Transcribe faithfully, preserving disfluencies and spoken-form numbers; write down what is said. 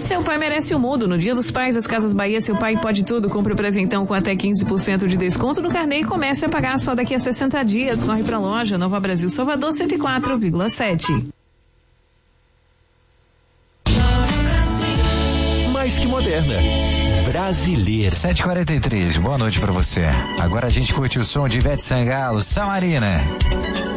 Seu pai merece o mundo. No Dia dos Pais, as Casas Bahia, seu pai pode tudo. Compre o presentão com até quinze por cento de desconto no carnê e comece a pagar só daqui a sessenta dias. Corre pra loja Nova Brasil, Salvador, cento e quatro vírgula sete. Mais que moderna. Brasileira. sete e quarenta e três, boa noite pra você. Agora a gente curte o som de Ivete Sangalo, Samarina.